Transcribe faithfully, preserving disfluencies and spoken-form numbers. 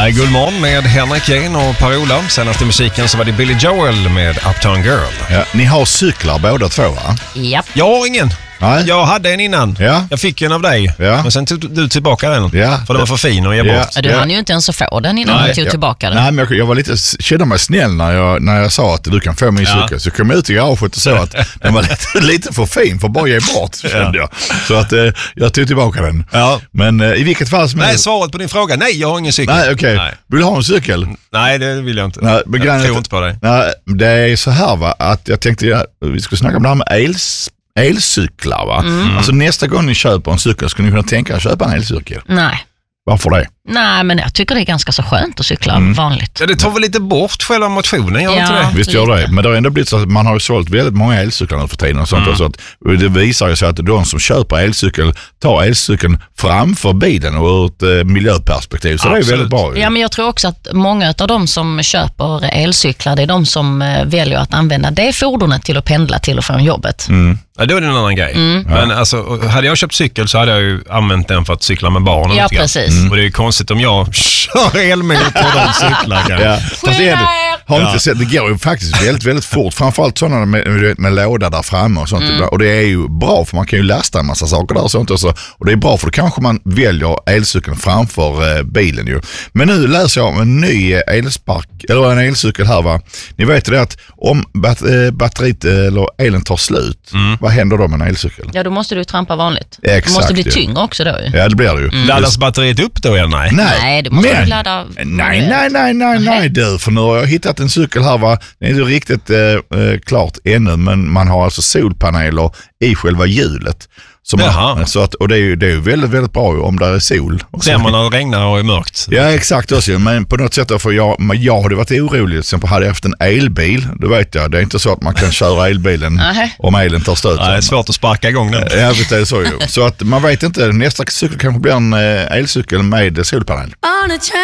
Här är Guldmorgon med Henrik Jane och Per-Ola. Senaste musiken så var det Billy Joel med Uptown Girl. Ja, ni har cyklar båda två, va? Japp. Jag har ingen. Nej. Jag hade en innan. Ja. Jag fick en av dig. Ja. Men sen tog du tillbaka den. Ja. För den var för fin att ge Ja. bort. Ja, du Ja. hann ju inte ens att få den innan Nej, du tog jag- tillbaka den. Nej, men jag, jag var lite, kände mig snäll när jag, när jag sa att du kan få min Ja. cykel. Så kom jag ut i garaget och så att den var lite, lite för fin för att bara ge bort, kände jag. Så att eh, jag tog tillbaka den. Ja. Men eh, i vilket fall som Nej, helst... svaret på din fråga. Nej, jag har ingen cykel. Nej, okej. Nej. Vill du ha en cykel? Nej, det vill jag inte. Nej, men jag grejen- tror inte på dig. Nej, det är så här, va, att jag tänkte ja, vi skulle snacka om det här med els, elcyklar, va? Mm. Alltså nästa gång ni köper en cykel skulle ni kunna tänka er att köpa en elcykel. Nej. Varför det? Nej, men jag tycker det är ganska så skönt att cykla Mm. vanligt. Ja, det tar väl lite bort själva motionen, gör det inte Ja. det? Visst gör det, lite. men det har ändå blivit så att man har ju sålt väldigt många elcyklar nu för tiden och sånt. Mm. Och så att, och det visar ju sig att de som köper elcykel tar elcykeln framför bilen och ur ett eh, miljöperspektiv. Så det är Absolut. väldigt bra. ju. Ja, men jag tror också att många av de som köper elcyklar, det är de som eh, väljer att använda det fordonet till att pendla till och från jobbet. Mm. Ja, då är det en annan grej. Mm. Men alltså, hade jag köpt cykel så hade jag ju använt den för att cykla med barnen. Ja, lite grann. precis. Och det är ju konstigt om jag kör elmotor på de cyklarna. Ja. Fast det, är, har ni inte sett, det går ju faktiskt väldigt, väldigt fort. Framförallt sådana med, med, med låda där framme och sånt. Mm. Och det är ju bra för man kan ju lasta en massa saker där och sånt. Och, så. Och det är bra för då kanske man väljer elcykeln framför eh, bilen ju. Men nu läser jag om en ny elspark, eller en elcykel här, va. Ni vet det att om bat, eh, batteriet eh, eller elen tar slut, Mm. vad händer då med en elcykel? Ja, då måste du trampa vanligt. Exakt, Du måste bli ja. tyngre också då ju. Ja, det blir det ju. Laddas batteriet upp då eller nej? Nej, Nej, du måste men, ladda... Nej, nej, nej, nej, nej du, för nu har jag hittat en cykel här, va. Det är inte riktigt eh, eh, klart ännu, men man har alltså solpaneler i själva hjulet. Så, Jaha. man, så att, och det är ju det är ju väldigt, väldigt bra om det är sol. Och Ser så- man när det regnar och är mörkt? Ja, exakt också. Men på något sätt, då, för jag, men jag hade varit orolig. Till exempel hade jag haft en elbil, då vet jag, det är inte så att man kan köra elbilen Nej. om elen tar stöt. Nej, det är svårt att sparka igång den. Ja, visst är det så ju. Så att man vet inte, nästa cykel kanske blir en eh, elcykel med solpanel. On a train.